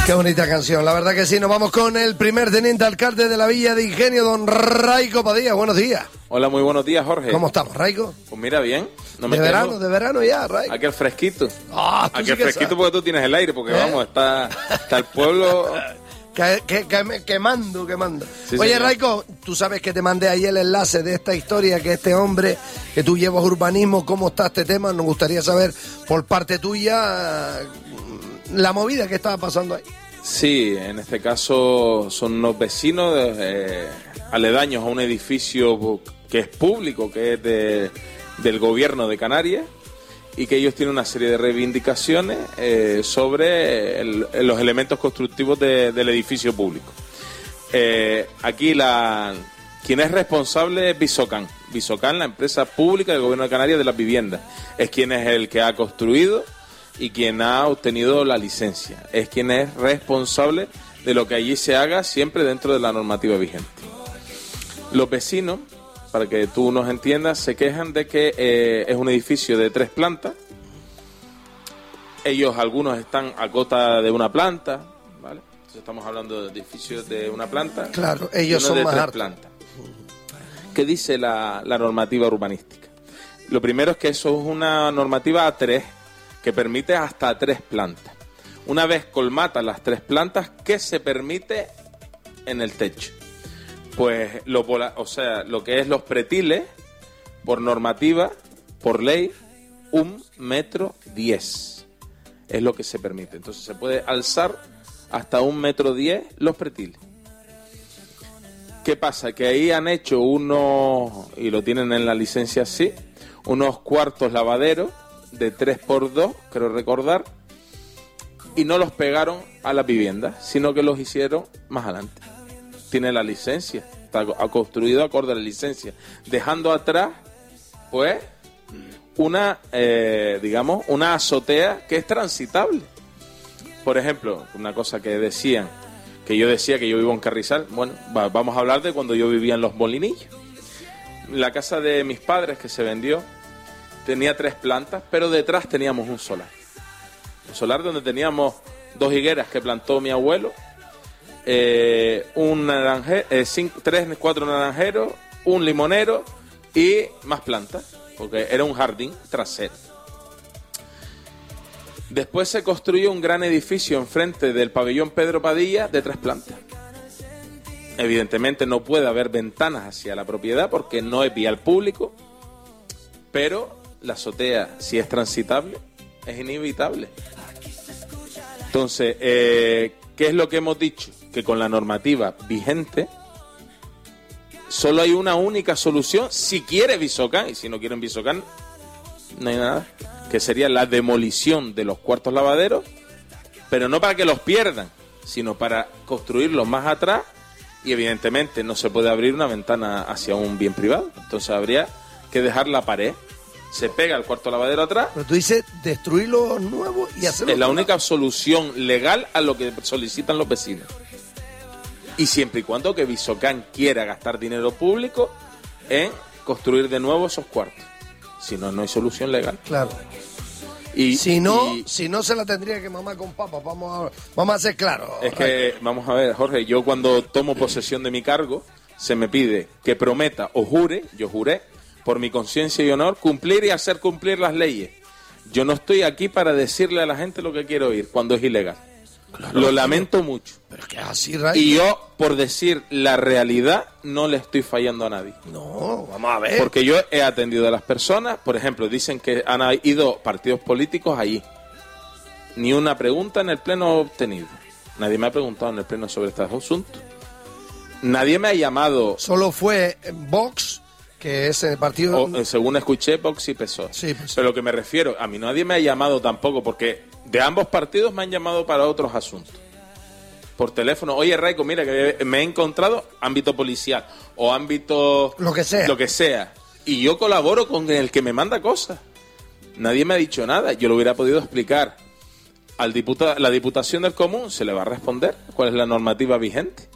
Qué bonita canción, la verdad que sí. Nos vamos con el primer teniente alcalde de la Villa de Ingenio, don Raico Padilla. Buenos días. Hola, muy buenos días, Jorge. ¿Cómo estamos, Raico? Pues mira, bien. No me de quejo. verano ya, Raico. Aquel fresquito. Aquel sí fresquito porque tú tienes el aire, porque vamos, está el pueblo... Quemando. Sí, Oye, señor. Raico, tú sabes que te mandé ahí el enlace de esta historia, que este hombre, que tú llevas urbanismo, ¿cómo está este tema? Nos gustaría saber por parte tuya la movida que estaba pasando ahí. Sí, en este caso son unos vecinos aledaños a un edificio que es público, que es del gobierno de Canarias, y que ellos tienen una serie de reivindicaciones sobre los elementos constructivos del edificio público. Aquí quien es responsable es Visocan. Visocan, la empresa pública del gobierno de Canarias de las viviendas. Es quien es el que ha construido y quien ha obtenido la licencia. Es quien es responsable de lo que allí se haga, siempre dentro de la normativa vigente. Los vecinos, para que tú nos entiendas, se quejan de que es un edificio de 3 plantas. Algunos están a cota de una planta, ¿vale? Entonces estamos hablando de edificios de una planta. Claro, ellos son de más 3 hartos. plantas. ¿Qué dice la normativa urbanística? Lo primero es que eso es una normativa A3, que permite hasta 3 plantas. Una vez colmatas las 3 plantas, ¿qué se permite en el techo? Pues lo que es los pretiles, por normativa, por ley, 1,10 metros. Es lo que se permite. Entonces se puede alzar hasta 1,10 metros los pretiles. ¿Qué pasa? Que ahí han hecho y lo tienen en la licencia así, unos cuartos lavaderos de 3x2, creo recordar, y no los pegaron a las viviendas, sino que los hicieron más adelante. Tiene la licencia, ha construido acorde a la licencia, dejando atrás, pues, una azotea que es transitable. Por ejemplo, una cosa que yo decía que yo vivo en Carrizal, bueno, vamos a hablar de cuando yo vivía en Los Molinillos. La casa de mis padres que se vendió tenía 3 plantas, pero detrás teníamos un solar. Un solar donde teníamos 2 higueras que plantó mi abuelo, 4 naranjeros, un limonero y más plantas, porque era un jardín trasero. Después se construyó un gran edificio enfrente del pabellón Pedro Padilla de 3 plantas. Evidentemente no puede haber ventanas hacia la propiedad porque no es vía al público, pero la azotea, si es transitable, es inevitable. Entonces, ¿qué es lo que hemos dicho? Que con la normativa vigente solo hay una única solución si quiere Visocan, y si no quieren Visocan, no hay nada, que sería la demolición de los cuartos lavaderos, pero no para que los pierdan, sino para construirlos más atrás, y evidentemente no se puede abrir una ventana hacia un bien privado, entonces habría que dejar la pared. Se pega el cuarto lavadero atrás. Pero tú dices destruir los nuevos y hacerlo. Es la única solución legal a lo que solicitan los vecinos. Y siempre y cuando que Visocan quiera gastar dinero público en construir de nuevo esos cuartos. Si no, no hay solución legal. Claro. Si no, se la tendría que mamar con papas. Vamos a ser claros. Es que, vamos a ver, Jorge, yo cuando tomo posesión de mi cargo, se me pide que prometa o jure, yo juré, por mi conciencia y honor, cumplir y hacer cumplir las leyes. Yo no estoy aquí para decirle a la gente lo que quiero oír cuando es ilegal. Claro, lo lamento mucho. Pero es que es así, Ray. Y yo, por decir la realidad, no le estoy fallando a nadie. No, vamos a ver. Porque yo he atendido a las personas, por ejemplo, dicen que han ido partidos políticos allí. Ni una pregunta en el pleno obtenido. Nadie me ha preguntado en el pleno sobre estos asuntos. Nadie me ha llamado. Solo fue Vox, que es el partido... según escuché, Vox y PSOE. Sí, pues. Pero lo que me refiero, a mí nadie me ha llamado tampoco, porque de ambos partidos me han llamado para otros asuntos. Por teléfono, oye, Raico, mira, que me he encontrado ámbito policial o ámbito... Lo que sea. Y yo colaboro con el que me manda cosas. Nadie me ha dicho nada. Yo lo hubiera podido explicar al la Diputación del Común, se le va a responder cuál es la normativa vigente.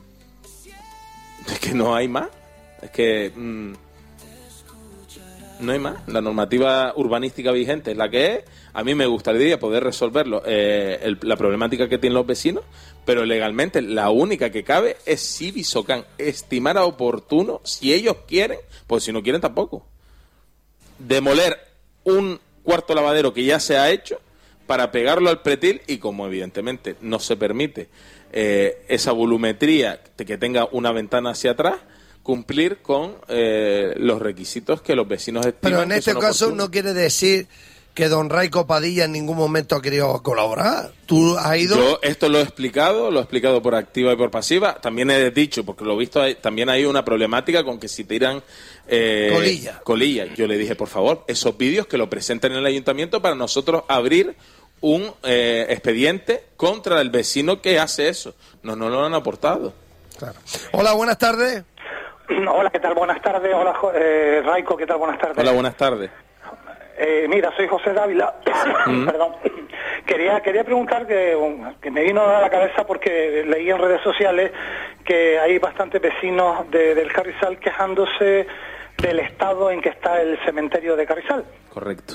Es que no hay más. Es que... no hay más. La normativa urbanística vigente es la que es. A mí me gustaría poder resolverlo, la problemática que tienen los vecinos, pero legalmente la única que cabe es si Visocan estimara oportuno, si ellos quieren, pues si no quieren tampoco, demoler un cuarto lavadero que ya se ha hecho para pegarlo al pretil, y como evidentemente no se permite esa volumetría que tenga una ventana hacia atrás, cumplir con los requisitos que los vecinos estiman. Pero en este caso no quiere decir que don Raico Padilla en ningún momento ha querido colaborar. ¿Tú has ido? Yo esto lo he explicado por activa y por pasiva. También he dicho, porque lo he visto, también hay una problemática con que si tiran colilla. Yo le dije, por favor, esos vídeos que lo presenten en el ayuntamiento para nosotros abrir un expediente contra el vecino que hace eso. No lo han aportado. Claro. Hola, buenas tardes. Hola, ¿qué tal? Buenas tardes. Hola, Raico, ¿qué tal? Buenas tardes. Hola, buenas tardes. Mira, soy José Dávila. Perdón. Quería preguntar que me vino a la cabeza porque leí en redes sociales que hay bastantes vecinos del Carrizal quejándose del estado en que está el cementerio de Carrizal. Correcto.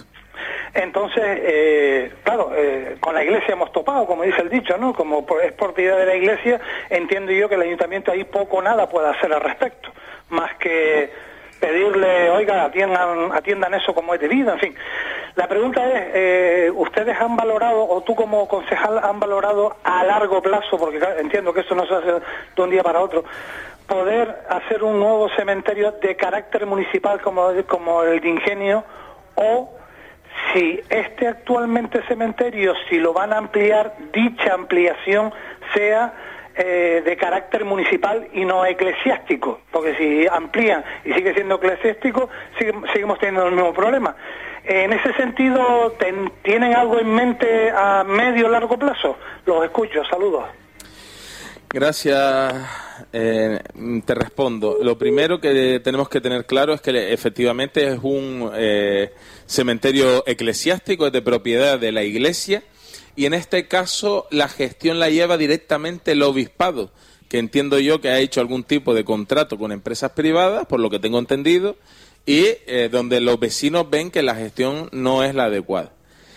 Entonces, claro, con la iglesia hemos topado, como dice el dicho, ¿no? Como es propiedad de la iglesia, entiendo yo que el ayuntamiento ahí poco o nada puede hacer al respecto, más que pedirle, oiga, atiendan eso como es debido, en fin. La pregunta es, ¿ustedes han valorado, o tú como concejal han valorado a largo plazo, porque entiendo que esto no se hace de un día para otro, poder hacer un nuevo cementerio de carácter municipal como el de Ingenio, o si actualmente cementerio, si lo van a ampliar, dicha ampliación sea de carácter municipal y no eclesiástico, porque si amplían y sigue siendo eclesiástico, seguimos teniendo el mismo problema. En ese sentido, ¿tienen algo en mente a medio o largo plazo? Los escucho, saludos. Gracias. Te respondo. Lo primero que tenemos que tener claro es que efectivamente es un cementerio eclesiástico, es de propiedad de la Iglesia, y en este caso la gestión la lleva directamente el obispado, que entiendo yo que ha hecho algún tipo de contrato con empresas privadas, por lo que tengo entendido, y donde los vecinos ven que la gestión no es la adecuada.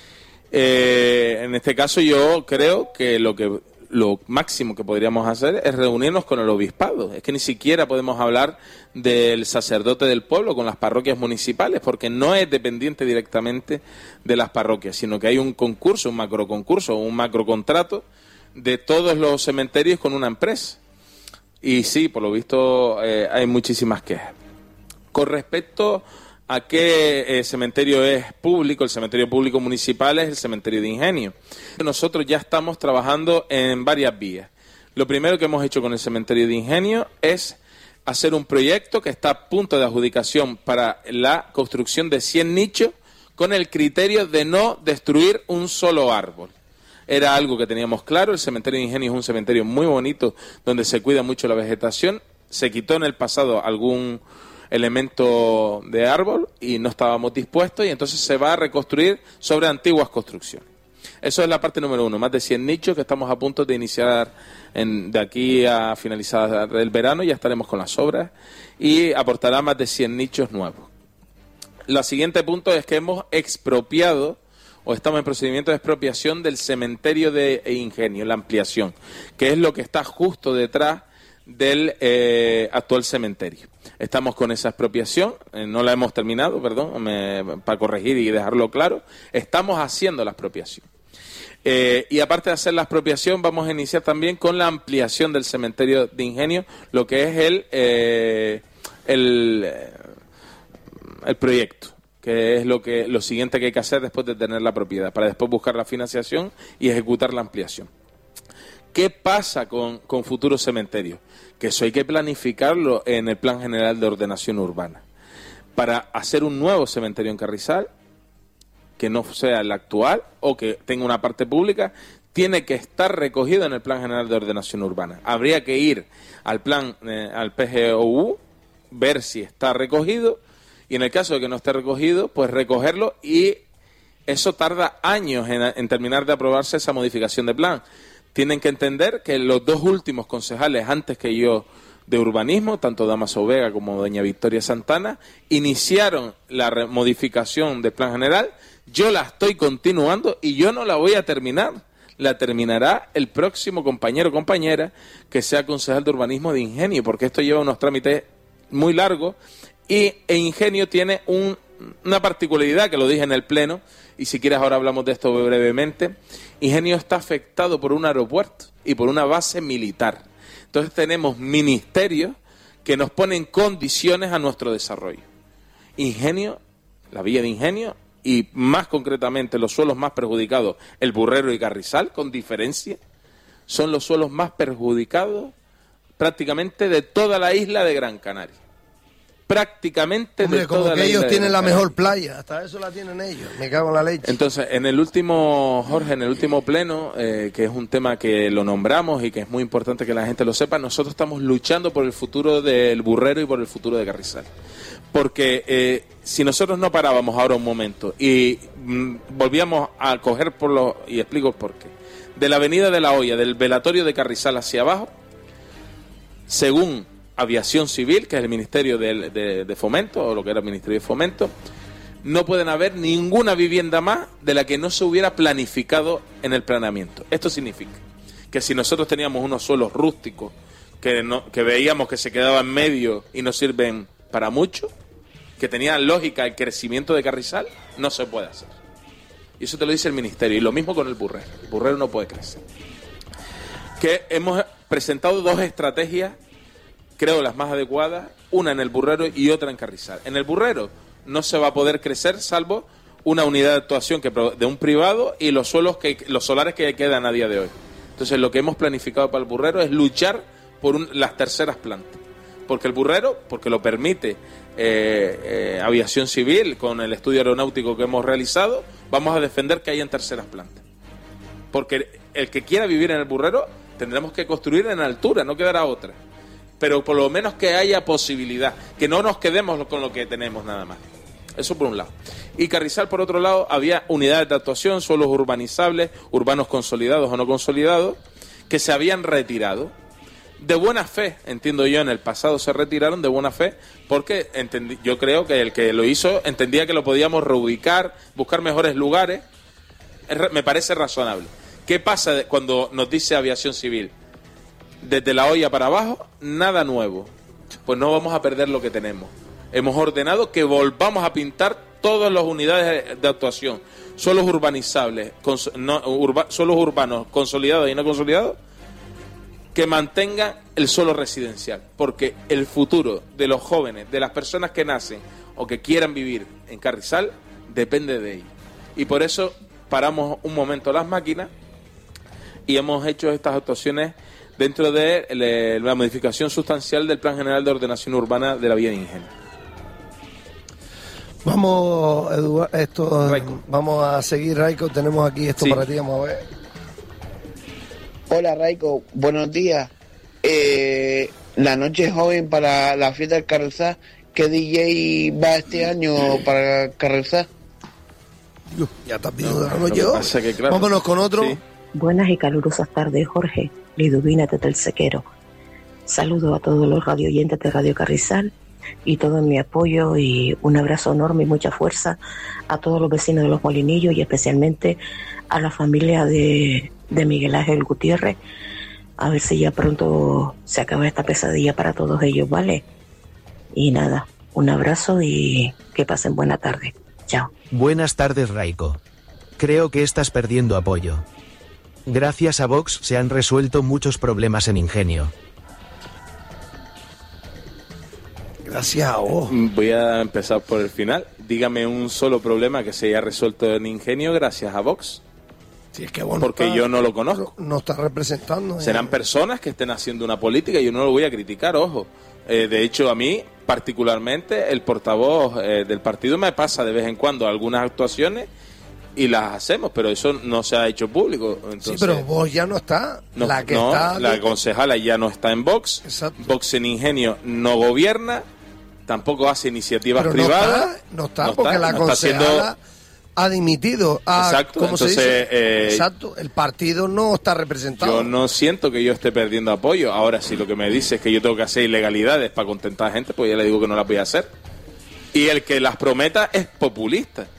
En este caso yo creo que lo máximo que podríamos hacer es reunirnos con el obispado. Es que ni siquiera podemos hablar del sacerdote del pueblo con las parroquias municipales, porque no es dependiente directamente de las parroquias, sino que hay un concurso, un macroconcurso, un macrocontrato de todos los cementerios con una empresa. Y sí, por lo visto hay muchísimas quejas. Con respecto a qué cementerio es público, el cementerio público municipal es el cementerio de Ingenio. Nosotros ya estamos trabajando en varias vías. Lo primero que hemos hecho con el cementerio de Ingenio es hacer un proyecto que está a punto de adjudicación para la construcción de 100 nichos con el criterio de no destruir un solo árbol. Era algo que teníamos claro. El cementerio de Ingenio es un cementerio muy bonito donde se cuida mucho la vegetación. Se quitó en el pasado algún elemento de árbol y no estábamos dispuestos, y entonces se va a reconstruir sobre antiguas construcciones. Eso es la parte número 1, más de 100 nichos que estamos a punto de iniciar de aquí a finalizar el verano, ya estaremos con las obras y aportará más de 100 nichos nuevos. El siguiente punto es que hemos expropiado o estamos en procedimiento de expropiación del cementerio de Ingenio, la ampliación, que es lo que está justo detrás del actual cementerio. Estamos con esa expropiación, no la hemos terminado, para corregir y dejarlo claro, estamos haciendo la expropiación. Y aparte de hacer la expropiación, vamos a iniciar también con la ampliación del cementerio de Ingenio, lo que es el proyecto, que es lo siguiente que hay que hacer después de tener la propiedad, para después buscar la financiación y ejecutar la ampliación. ¿Qué pasa con futuros cementerios? Que eso hay que planificarlo en el Plan General de Ordenación Urbana. Para hacer un nuevo cementerio en Carrizal, que no sea el actual o que tenga una parte pública, tiene que estar recogido en el Plan General de Ordenación Urbana. Habría que ir al PGOU, ver si está recogido, y en el caso de que no esté recogido, pues recogerlo, y eso tarda años en terminar de aprobarse esa modificación de plan. Tienen que entender que los dos últimos concejales antes que yo de urbanismo, tanto Damaso Vega como doña Victoria Santana, iniciaron la modificación del plan general Yo la estoy continuando y yo no la voy a terminar. La terminará el próximo compañero o compañera que sea concejal de urbanismo de Ingenio, porque esto lleva unos trámites muy largos y Ingenio tiene una particularidad que lo dije en el pleno, y si quieres ahora hablamos de esto brevemente. Ingenio está afectado por un aeropuerto y por una base militar. Entonces tenemos ministerios que nos ponen condiciones a nuestro desarrollo. Ingenio, la villa de Ingenio, y más concretamente los suelos más perjudicados, el Burrero y Carrizal, con diferencia, son los suelos más perjudicados prácticamente de toda la isla de Gran Canaria. Prácticamente de toda la isla. Como que ellos tienen la mejor playa, hasta eso la tienen ellos, me cago en la leche. Entonces, en el último pleno, que es un tema que lo nombramos y que es muy importante que la gente lo sepa, nosotros estamos luchando por el futuro del Burrero y por el futuro de Carrizal. Porque si nosotros no parábamos ahora un momento y volvíamos a coger y explico por qué, de la avenida de la Hoya, del velatorio de Carrizal hacia abajo, según Aviación Civil, que es el Ministerio de Fomento, o lo que era el Ministerio de Fomento, no pueden haber ninguna vivienda más de la que no se hubiera planificado en el planeamiento. Esto significa que si nosotros teníamos unos suelos rústicos que veíamos que se quedaban en medio y no sirven para mucho, que tenían lógica el crecimiento de Carrizal, no se puede hacer. Y eso te lo dice el Ministerio. Y lo mismo con el Burrero. El Burrero no puede crecer. Que hemos presentado 2 estrategias, creo las más adecuadas, una en el Burrero y otra en Carrizal. En el Burrero no se va a poder crecer salvo una unidad de actuación de un privado y los solares que quedan a día de hoy. Entonces lo que hemos planificado para el Burrero es luchar por las terceras plantas. Porque el Burrero, porque lo permite Aviación Civil con el estudio aeronáutico que hemos realizado, vamos a defender que haya en terceras plantas. Porque el que quiera vivir en el Burrero tendremos que construir en altura, no quedará otra. Pero por lo menos que haya posibilidad, que no nos quedemos con lo que tenemos nada más. Eso por un lado. Y Carrizal, por otro lado, había unidades de actuación, suelos urbanizables, urbanos consolidados o no consolidados, que se habían retirado. De buena fe, entiendo yo, en el pasado se retiraron de buena fe, porque yo creo que el que lo hizo entendía que lo podíamos reubicar, buscar mejores lugares. Me parece razonable. ¿Qué pasa cuando nos dice Aviación Civil? Desde la Hoya para abajo, nada nuevo. Pues no vamos a perder lo que tenemos. Hemos ordenado que volvamos a pintar todas las unidades de actuación, suelos urbanizables, suelos urbanos consolidados y no consolidados, que mantengan el suelo residencial, porque el futuro de los jóvenes, de las personas que nacen o que quieran vivir en Carrizal, depende de ellos. Y por eso paramos un momento las máquinas y hemos hecho estas actuaciones dentro de la modificación sustancial del Plan General de Ordenación Urbana de la Villa de Ingenio. Vamos a seguir, Raico. Tenemos aquí esto para ti, vamos a ver. Hola, Raico, buenos días. La noche joven para la fiesta del Carrizal, ¿qué DJ va este año para Carrizal? Ya está pidiendo la noche joven. Claro, vámonos con otro. Sí. Buenas y calurosas tardes, Jorge. Liduvina desde el Sequero. Saludo a todos los radio oyentes de Radio Carrizal y todo mi apoyo y un abrazo enorme y mucha fuerza a todos los vecinos de Los Molinillos y especialmente a la familia de Miguel Ángel Gutiérrez. A ver si ya pronto se acaba esta pesadilla para todos ellos, ¿vale? Y nada, un abrazo y que pasen buena tarde. Chao. Buenas tardes, Raico. Creo que estás perdiendo apoyo. Gracias a Vox se han resuelto muchos problemas en Ingenio. Gracias a vos. Voy a empezar por el final. Dígame un solo problema que se haya resuelto en Ingenio gracias a Vox. Sí, es que bueno, porque yo no lo conozco. No está representando. Serán personas que estén haciendo una política y yo no lo voy a criticar, ojo. De hecho, a mí, particularmente, el portavoz del partido me pasa de vez en cuando algunas actuaciones y las hacemos, pero eso no se ha hecho público. Entonces, sí, pero Vox ya no está. La concejala ya no está en Vox. Exacto. Vox en Ingenio no gobierna, tampoco hace iniciativas privadas. No está porque la concejala ha dimitido. Exacto. ¿Cómo se dice? Exacto. El partido no está representado. Yo no siento que yo esté perdiendo apoyo. Ahora, si lo que me dice es que yo tengo que hacer ilegalidades para contentar a gente, pues ya le digo que no las voy a hacer. Y el que las prometa es populista.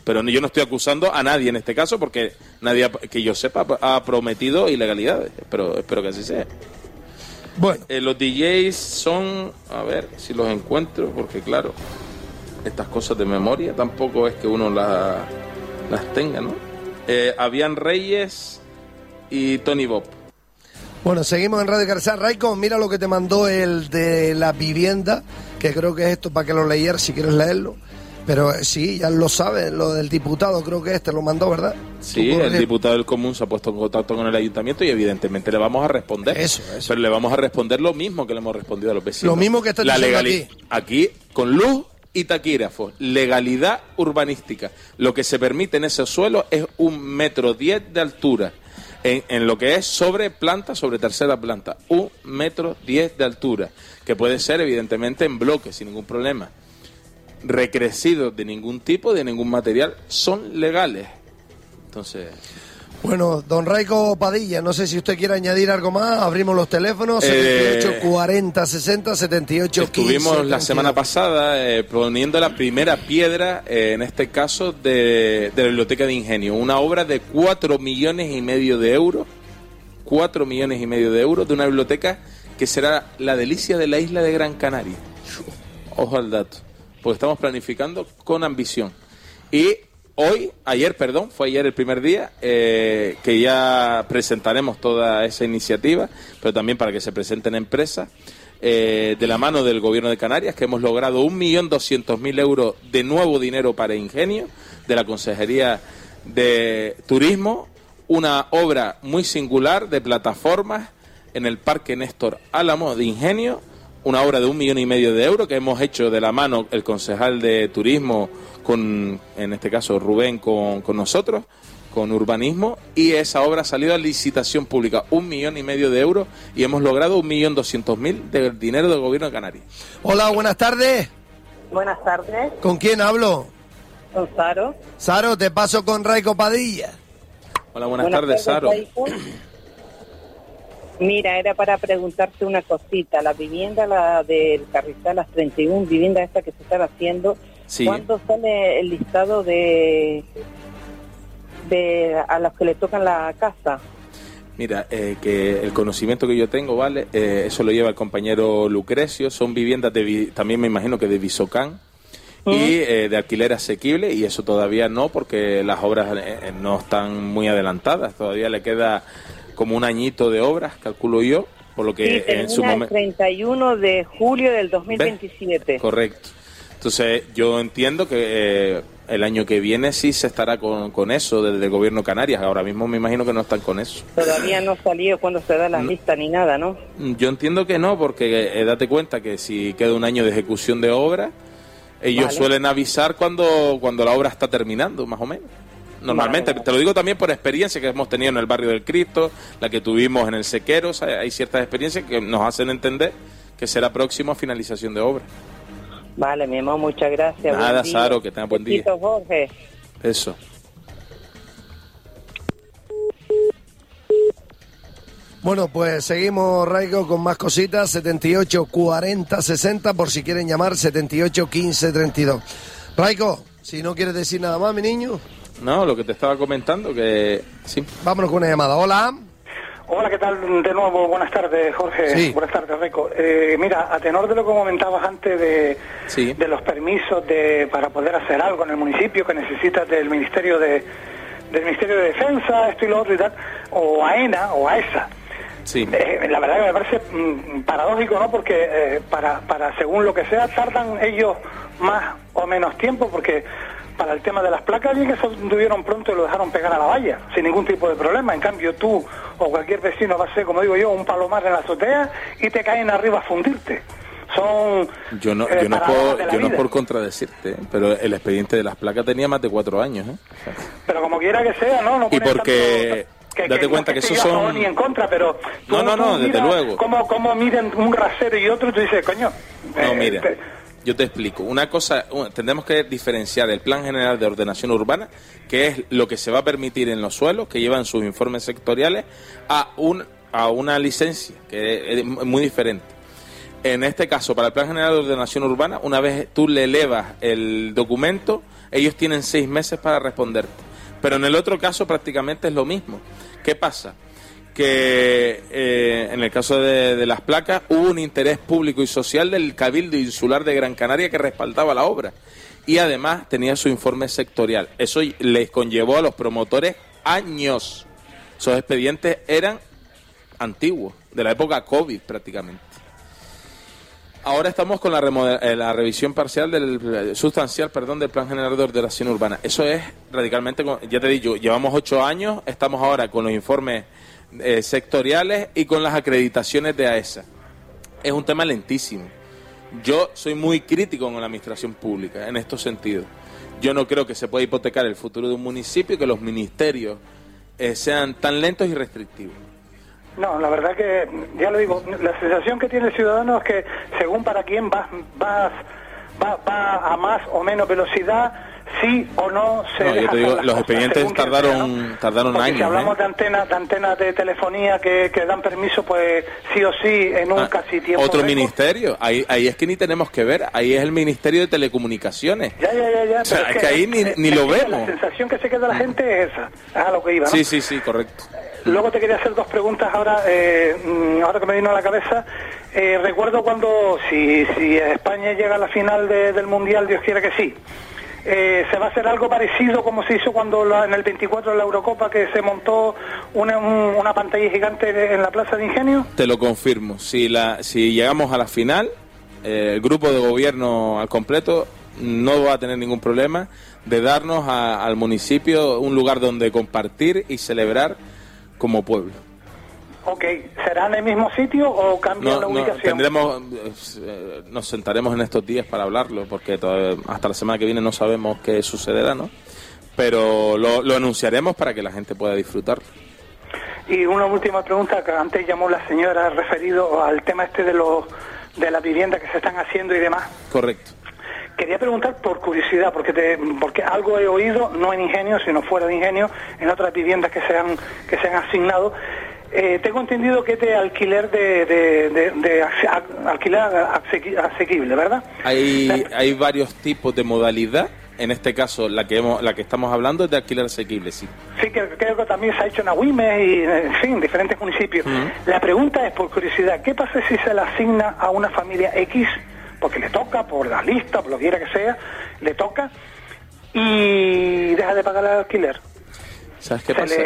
Pero yo no estoy acusando a nadie en este caso, porque nadie, que yo sepa, ha prometido ilegalidades. Pero espero que así sea. Bueno. Los DJs son, a ver si los encuentro, porque claro, estas cosas de memoria tampoco es que uno las tenga, ¿no? Habían Reyes y Tony Bob. Bueno, seguimos en Radio Carrizal. Raico, mira lo que te mandó el de la vivienda, que creo que es esto para que lo leyeras si quieres leerlo. Pero sí, ya lo sabes, lo del diputado, creo que lo mandó, ¿verdad? Sí, el diputado del Común se ha puesto en contacto con el ayuntamiento y evidentemente le vamos a responder. Eso. Pero le vamos a responder lo mismo que le hemos respondido a los vecinos. Lo mismo que está diciendo aquí, con luz y taquígrafos, legalidad urbanística. Lo que se permite en ese suelo es 1,10 metros de altura. En lo que es sobre planta, sobre tercera planta, 1,10 metros de altura, que puede ser evidentemente en bloque, sin ningún problema. Recrecidos de ningún tipo, de ningún material, son legales. Entonces... Bueno, don Raico Padilla, no sé si usted quiere añadir algo más. Abrimos los teléfonos, 78 40 60, 78 15. Estuvimos la semana pasada poniendo la primera piedra, en este caso, de la Biblioteca de Ingenio. Una obra de 4,5 millones de euros. 4,5 millones de euros de una biblioteca que será la delicia de la isla de Gran Canaria. Ojo al dato, porque estamos planificando con ambición. Y... fue ayer el primer día, que ya presentaremos toda esa iniciativa, pero también para que se presenten empresas, de la mano del Gobierno de Canarias, que hemos logrado 1.200.000 euros de nuevo dinero para Ingenio, de la Consejería de Turismo, una obra muy singular de plataformas en el Parque Néstor Álamo de Ingenio, una obra de 1,5 millones de euros que hemos hecho de la mano el concejal de Turismo, en este caso Rubén, con nosotros, con urbanismo, y esa obra ha salido a licitación pública, 1,5 millones de euros, y hemos logrado 1.200.000 del dinero del Gobierno de Canarias. Hola, buenas tardes. Buenas tardes. ¿Con quién hablo? Con Saro. Saro, te paso con Raico Padilla. Hola, buenas tardes, Saro. Mira, era para preguntarte una cosita. La vivienda, la del Carrizal, las 31 viviendas estas que se están haciendo, sí. ¿Cuándo sale el listado de a los que le tocan la casa? Mira, que el conocimiento que yo tengo, ¿vale? Eso lo lleva el compañero Lucrecio. Son viviendas también me imagino que de Visocán y de alquiler asequible, y eso todavía no, porque las obras no están muy adelantadas. Todavía le queda como un añito de obras, calculo yo, por lo que sí, en su momento... 31 de julio del 2027. ¿Ves? Correcto. Entonces, yo entiendo que el año que viene sí se estará con eso desde el Gobierno de Canarias. Ahora mismo me imagino que no están con eso. Todavía no salió cuando se da la lista ni nada, ¿no? Yo entiendo que no, porque date cuenta que si queda un año de ejecución de obra, ellos suelen avisar cuando la obra está terminando, más o menos. Normalmente, te lo digo también por experiencia que hemos tenido en el barrio del Cristo, la que tuvimos en el Sequero. O sea, hay ciertas experiencias que nos hacen entender que será próximo a finalización de obra. Vale, mi amor, muchas gracias. Nada, Saro, que tenga buen día. Besito, Jorge. Eso. Bueno, pues seguimos, Raico, con más cositas. 78 40 60, por si quieren llamar, 78 15 32. Raico, si no quieres decir nada más, mi niño. No, lo que te estaba comentando, que sí. Vámonos con una llamada. Hola. Hola, ¿qué tal? De nuevo, buenas tardes, Jorge. Sí. Buenas tardes, Raico. Mira, a tenor de lo que comentabas antes de los permisos para poder hacer algo en el municipio que necesitas del Ministerio de Defensa, esto y lo otro y tal, o AENA o AESA. Sí. La verdad que me parece paradójico, ¿no? Porque para según lo que sea, tardan ellos más o menos tiempo, porque para el tema de las placas, bien que se tuvieron pronto y lo dejaron pegar a la valla, sin ningún tipo de problema. En cambio, tú o cualquier vecino va a ser, como digo yo, un palomar en la azotea y te caen arriba a fundirte. Son yo no es por contradecirte, pero el expediente de las placas tenía más de 4 años, ¿eh? Pero como quiera que sea, ¿no? Y porque... date cuenta que esos son... ni en contra, pero... No, desde luego. ¿Cómo miden un rasero y otro? Tú dices, coño... No, mira... Yo te explico. Una cosa, tendremos que diferenciar el Plan General de Ordenación Urbana, que es lo que se va a permitir en los suelos, que llevan sus informes sectoriales, a una licencia, que es muy diferente. En este caso, para el Plan General de Ordenación Urbana, una vez tú le elevas el documento, ellos tienen 6 meses para responderte. Pero en el otro caso prácticamente es lo mismo. ¿Qué pasa? Que en el caso de las placas hubo un interés público y social del Cabildo Insular de Gran Canaria que respaldaba la obra. Y además tenía su informe sectorial. Eso les conllevó a los promotores años. Esos expedientes eran antiguos, de la época COVID prácticamente. Ahora estamos con la revisión parcial sustancial del Plan General de Ordenación Urbana. Eso es radicalmente, ya te digo, llevamos 8 años, estamos ahora con los informes sectoriales y con las acreditaciones de AESA. Es un tema lentísimo. Yo soy muy crítico con la administración pública en estos sentidos. Yo no creo que se pueda hipotecar el futuro de un municipio y que los ministerios sean tan lentos y restrictivos. No, la verdad que, ya lo digo, la sensación que tiene el ciudadano es que según para quién va a más o menos velocidad, sí o no se deja. Yo te digo, los expedientes tardaron años. Si hablamos de antenas de telefonía que dan permiso, pues sí o sí en un casi tiempo. Otro ministerio, ahí es que ni tenemos que ver, ahí es el Ministerio de Telecomunicaciones. Ya. O sea, es que ahí ni lo vemos. La sensación que se queda la gente es esa, es a lo que iba, ¿no? Sí, correcto. Luego te quería hacer 2 preguntas ahora que me vino a la cabeza. Recuerdo cuando, si España llega a la final del Mundial, Dios quiera que sí, ¿se va a hacer algo parecido como se hizo cuando en el 24 de la Eurocopa, que se montó una pantalla gigante en la Plaza de Ingenio? Te lo confirmo. Si llegamos a la final, el grupo de gobierno al completo no va a tener ningún problema de darnos al municipio un lugar donde compartir y celebrar como pueblo. Ok, ¿será en el mismo sitio o cambia la ubicación? Nos sentaremos en estos días para hablarlo, porque hasta la semana que viene no sabemos qué sucederá, ¿no? Pero lo anunciaremos para que la gente pueda disfrutarlo. Y una última pregunta, que antes llamó la señora referido al tema de las viviendas que se están haciendo y demás. Correcto. Quería preguntar por curiosidad, porque algo he oído, no en Ingenio, sino fuera de Ingenio, en otras viviendas que se han asignado. Tengo entendido que es de alquiler alquiler asequible, ¿verdad? Hay varios tipos de modalidad. En este caso, la que estamos hablando es de alquiler asequible, sí. Sí, que creo que también se ha hecho en Agüimes y, en fin, diferentes municipios. La pregunta es, por curiosidad, ¿qué pasa si se la asigna a una familia X? Porque le toca, por la lista, por lo que quiera que sea, le toca y deja de pagar el alquiler. ¿Sabes qué pasa?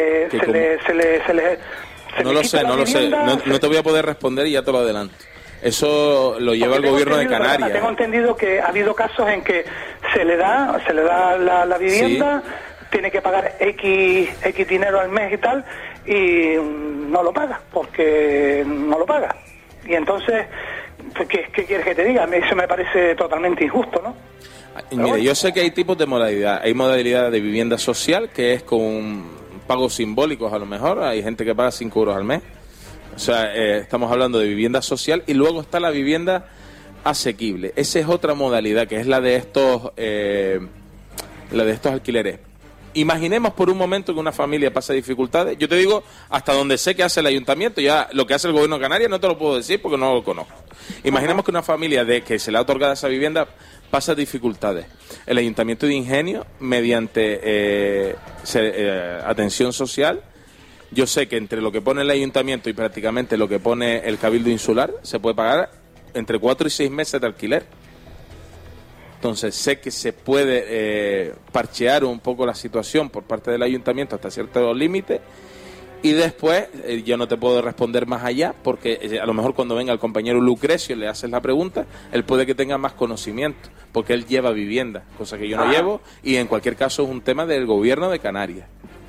No lo sé. No te voy a poder responder y ya te lo adelanto. Eso lo lleva el gobierno de Canarias. Tengo entendido que ha habido casos en que se le da la vivienda, sí, tiene que pagar X dinero al mes y tal, y no lo paga, porque no lo paga. Y entonces, ¿qué quieres que te diga? Eso me parece totalmente injusto, ¿no? Mire, yo sé que hay tipos de modalidad. Hay modalidad de vivienda social, que es con pagos simbólicos a lo mejor. Hay gente que paga 5 euros al mes. O sea, estamos hablando de vivienda social. Y luego está la vivienda asequible. Esa es otra modalidad, que es la de estos alquileres. Imaginemos por un momento que una familia pasa dificultades. Yo te digo hasta donde sé que hace el ayuntamiento. Ya lo que hace el gobierno de Canarias no te lo puedo decir porque no lo conozco. Imaginemos que una familia que se le ha otorgado esa vivienda pasa dificultades. El ayuntamiento de Ingenio, mediante atención social, yo sé que entre lo que pone el ayuntamiento y prácticamente lo que pone el Cabildo Insular, se puede pagar entre 4 y 6 meses de alquiler. Entonces sé que se puede parchear un poco la situación por parte del ayuntamiento hasta ciertos límites, y después yo no te puedo responder más allá, porque a lo mejor cuando venga el compañero Lucrecio le haces la pregunta, él puede que tenga más conocimiento, porque él lleva vivienda, cosa que yo no llevo, y en cualquier caso es un tema del gobierno de Canarias.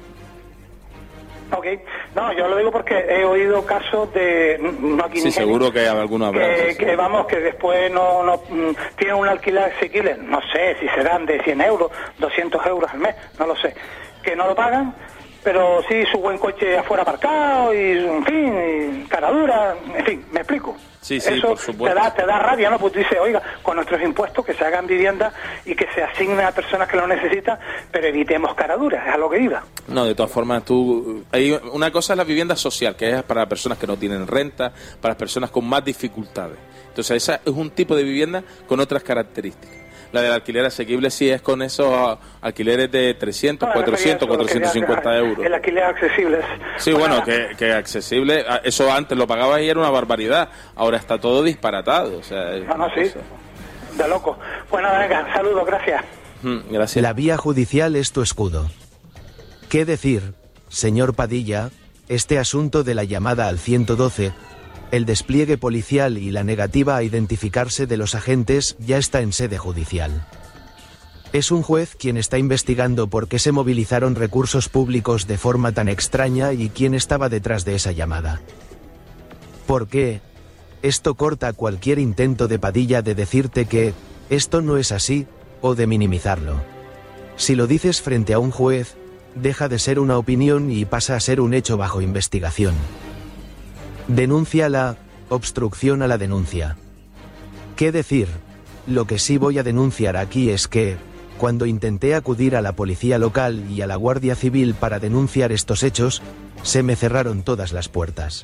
Ok, no, yo lo digo porque he oído casos de... No aquí sí, seguro que alguno habrá. Que después no tienen un alquiler asequible, no sé si serán de 100 euros, 200 euros al mes, no lo sé, que no lo pagan pero sí su buen coche afuera aparcado y, en fin, y cara dura, en fin, me explico. Sí, eso por supuesto. Te da rabia, ¿no? Pues tú dices, oiga, con nuestros impuestos que se hagan viviendas y que se asignen a personas que lo necesitan, pero evitemos caraduras, es a lo que iba. No, de todas formas, hay una cosa es la vivienda social, que es para personas que no tienen renta, para las personas con más dificultades. Entonces, esa es un tipo de vivienda con otras características. La del alquiler asequible sí es con esos alquileres de 300, 400, 450 euros. El alquiler accesible. Sí, bueno, que accesible, eso antes lo pagabas y era una barbaridad. Ahora está todo disparatado. O sea, sí, de loco. Pues nada, venga, saludos, gracias. Gracias. La vía judicial es tu escudo. ¿Qué decir, señor Padilla, este asunto de la llamada al 112... El despliegue policial y la negativa a identificarse de los agentes ya está en sede judicial. Es un juez quien está investigando por qué se movilizaron recursos públicos de forma tan extraña y quién estaba detrás de esa llamada. ¿Por qué? Esto corta cualquier intento de Padilla de decirte que esto no es así o de minimizarlo. Si lo dices frente a un juez, deja de ser una opinión y pasa a ser un hecho bajo investigación. Denuncia la obstrucción a la denuncia. ¿Qué decir? Lo que sí voy a denunciar aquí es que, cuando intenté acudir a la policía local y a la Guardia Civil para denunciar estos hechos, se me cerraron todas las puertas.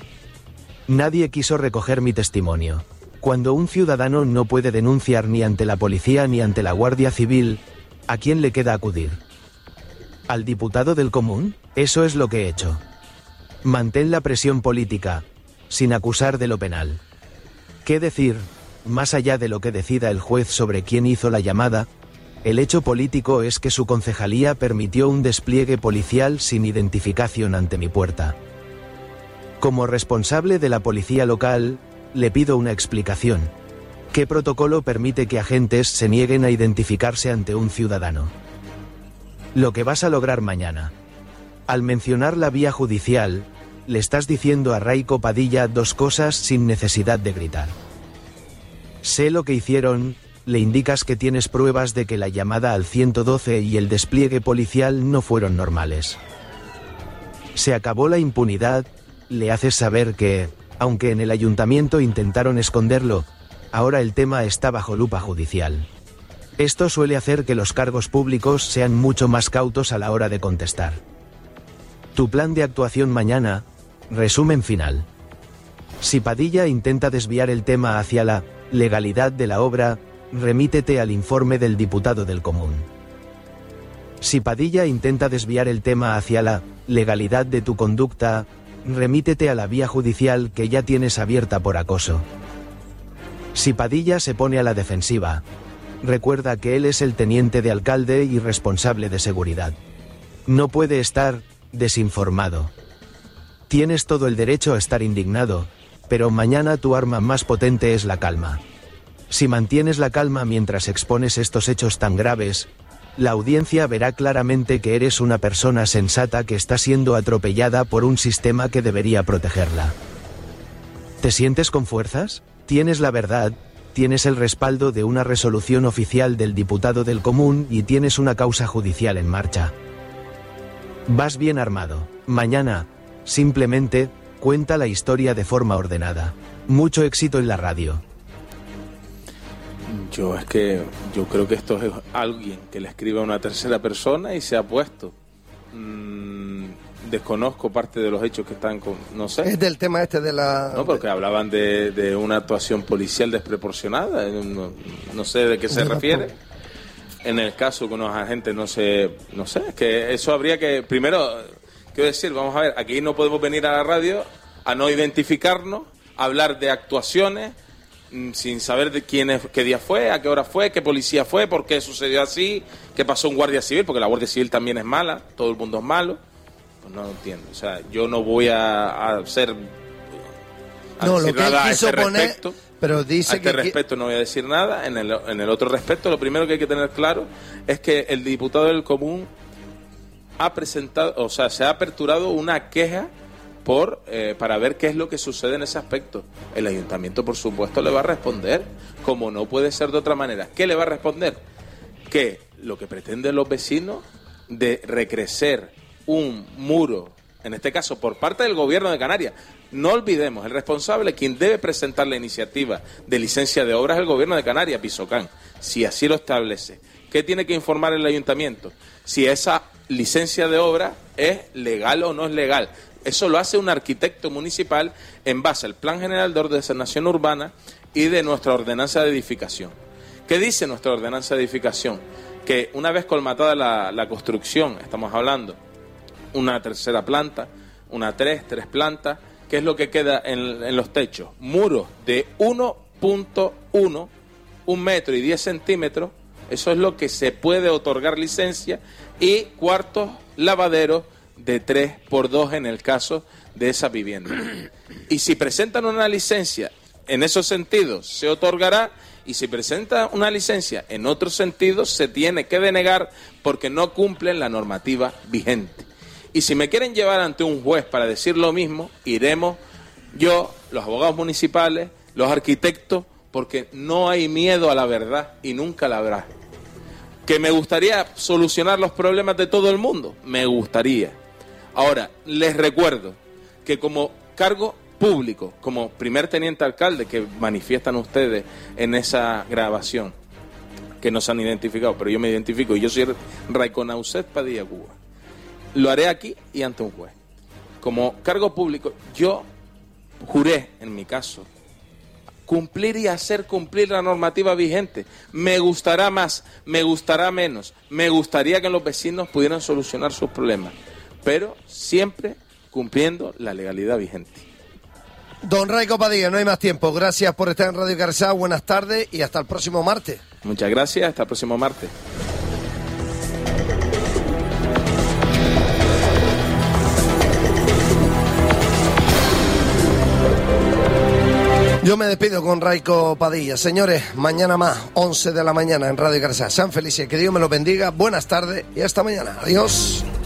Nadie quiso recoger mi testimonio. Cuando un ciudadano no puede denunciar ni ante la policía ni ante la Guardia Civil, ¿a quién le queda acudir? ¿Al diputado del común? Eso es lo que he hecho. Mantén la presión política, sin acusar de lo penal. ¿Qué decir? Más allá de lo que decida el juez sobre quién hizo la llamada, el hecho político es que su concejalía permitió un despliegue policial sin identificación ante mi puerta. Como responsable de la policía local, le pido una explicación. ¿Qué protocolo permite que agentes se nieguen a identificarse ante un ciudadano? Lo que vas a lograr mañana. Al mencionar la vía judicial, le estás diciendo a Raico Padilla dos cosas sin necesidad de gritar. Sé lo que hicieron, le indicas que tienes pruebas de que la llamada al 112 y el despliegue policial no fueron normales. Se acabó la impunidad, le haces saber que, aunque en el ayuntamiento intentaron esconderlo, ahora el tema está bajo lupa judicial. Esto suele hacer que los cargos públicos sean mucho más cautos a la hora de contestar. Tu plan de actuación mañana, resumen final. Si Padilla intenta desviar el tema hacia la legalidad de la obra, remítete al informe del diputado del común. Si Padilla intenta desviar el tema hacia la legalidad de tu conducta, remítete a la vía judicial que ya tienes abierta por acoso. Si Padilla se pone a la defensiva, recuerda que él es el teniente de alcalde y responsable de seguridad. No puede estar desinformado. Tienes todo el derecho a estar indignado, pero mañana tu arma más potente es la calma. Si mantienes la calma mientras expones estos hechos tan graves, la audiencia verá claramente que eres una persona sensata que está siendo atropellada por un sistema que debería protegerla. ¿Te sientes con fuerzas? Tienes la verdad, tienes el respaldo de una resolución oficial del diputado del común y tienes una causa judicial en marcha. Vas bien armado. Mañana, simplemente, cuenta la historia de forma ordenada. Mucho éxito en la radio. Yo creo que esto es alguien que le escribe a una tercera persona y se ha puesto. Desconozco parte de los hechos que están con... No sé. Es del tema este de la... No, porque hablaban de una actuación policial desproporcionada. No sé de qué se refiere. En el caso que unos agentes no sé, es que eso habría que... Primero, quiero decir, vamos a ver, aquí no podemos venir a la radio a no identificarnos, a hablar de actuaciones sin saber de quién es, qué día fue, a qué hora fue, qué policía fue, por qué sucedió así, qué pasó en Guardia Civil, porque la Guardia Civil también es mala, todo el mundo es malo. Pues no lo entiendo. O sea, yo no voy a hacer... No, lo que él quiso poner... Pero dice a este respecto no voy a decir nada. En el otro respecto, lo primero que hay que tener claro es que el diputado del común ha presentado, o sea, se ha aperturado una queja para ver qué es lo que sucede en ese aspecto. El ayuntamiento, por supuesto, le va a responder, como no puede ser de otra manera. ¿Qué le va a responder? Que lo que pretenden los vecinos de recrecer un muro, en este caso por parte del Gobierno de Canarias, no olvidemos, el responsable, quien debe presentar la iniciativa de licencia de obras es el Gobierno de Canarias, Pisocán, si así lo establece. ¿Qué tiene que informar el ayuntamiento? Si esa licencia de obra es legal o no es legal. Eso lo hace un arquitecto municipal en base al Plan General de Ordenación Urbana y de nuestra ordenanza de edificación. ¿Qué dice nuestra ordenanza de edificación? Que una vez colmatada la construcción, estamos hablando, una tercera planta, una tres plantas, ¿qué es lo que queda en los techos? Muros de 1.1, 1 metro y 10 centímetros, eso es lo que se puede otorgar licencia, y cuartos lavaderos de 3x2 en el caso de esa vivienda. Y si presentan una licencia en esos sentidos, se otorgará, y si presentan una licencia en otros sentidos, se tiene que denegar porque no cumplen la normativa vigente. Y si me quieren llevar ante un juez para decir lo mismo, iremos yo, los abogados municipales, los arquitectos, porque no hay miedo a la verdad y nunca la habrá. ¿Que me gustaría solucionar los problemas de todo el mundo? Me gustaría. Ahora, les recuerdo que como cargo público, como primer teniente alcalde que manifiestan ustedes en esa grabación, que no se han identificado, pero yo me identifico, y yo soy Raiconauset Padilla Cuba. Lo haré aquí y ante un juez. Como cargo público, yo juré, en mi caso, cumplir y hacer cumplir la normativa vigente. Me gustará más, me gustará menos, me gustaría que los vecinos pudieran solucionar sus problemas, pero siempre cumpliendo la legalidad vigente. Don Raico Padilla, no hay más tiempo. Gracias por estar en Radio Carrizal. Buenas tardes y hasta el próximo martes. Muchas gracias, hasta el próximo martes. Yo me despido con Raico Padilla. Señores, mañana más, 11 de la mañana en Radio Carrizal. Sean felices, que Dios me los bendiga. Buenas tardes y hasta mañana. Adiós.